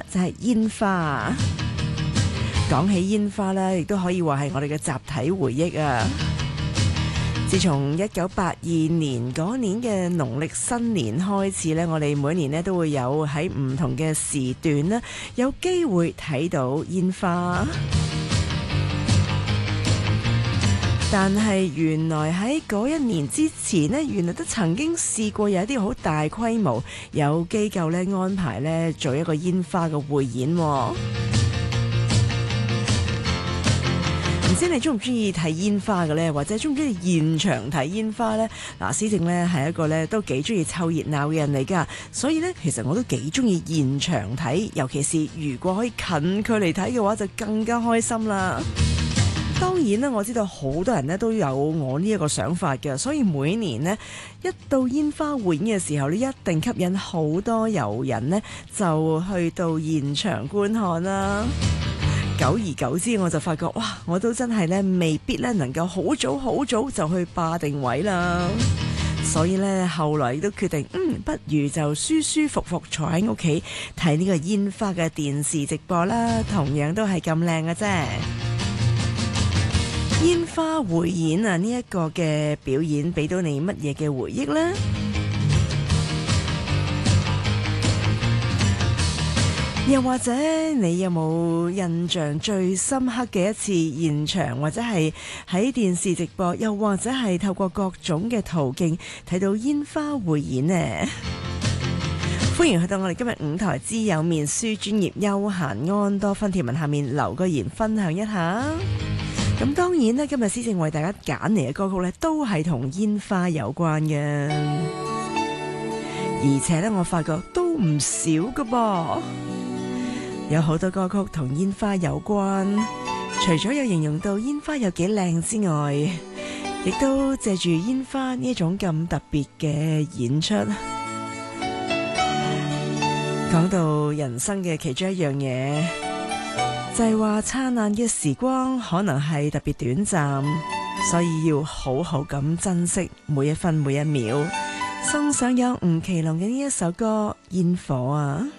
就係煙花。講起煙花咧，亦都可以話係我哋嘅集體回憶啊！自從1982年嗰年嘅農曆新年開始咧，我哋每年咧都會有喺唔同嘅時段咧，有機會睇到煙花。但係原來喺嗰一年之前呢，原來都曾經試過有一啲好大規模有機構咧安排咧做一個煙花嘅匯演喎。唔知你中唔中意睇煙花嘅呢？或者中唔中意現場睇煙花呢？嗱，思靜呢係一個呢都幾中意湊熱鬧嘅人嚟㗎，所以呢，其實我都幾中意現場睇，尤其是如果可以近距離睇嘅話，就更加開心啦。當然啦，我知道好多人呢都有我呢一個想法嘅，所以每年呢，一到煙花匯演嘅時候呢，一定吸引好多遊人呢就去到現場觀看啦。久而久之，我就發覺哇，我都真係咧未必咧能夠好早就去霸定位啦。所以咧後來都決定，不如就舒舒服服坐喺屋企睇呢個煙花嘅電視直播啦，同樣都係咁靚嘅啫。煙花匯演啊，呢一個嘅表演俾到你乜嘢嘅回憶呢？又或者你有冇印象最深刻嘅一次現場，或者係喺電視直播，又或者係透過各種嘅途徑睇到煙花匯演呢？歡迎去到我哋今日5台之友面書專頁休閒安多芬貼文下面留個言分享一下。咁當然呢，今日思靜為大家揀嚟嘅歌曲呢，都係同煙花有關嘅，而且呢，我發覺都唔少㗎噃。有好多歌曲同煙花有關，除咗有形容到煙花有幾靚之外，亦都借住煙花呢一種咁特別嘅演出，講到人生嘅其中一樣嘢，就係話燦爛嘅時光可能係特別短暫，所以要好好咁珍惜每一分每一秒。送上有吳奇隆嘅呢一首歌《煙火》啊！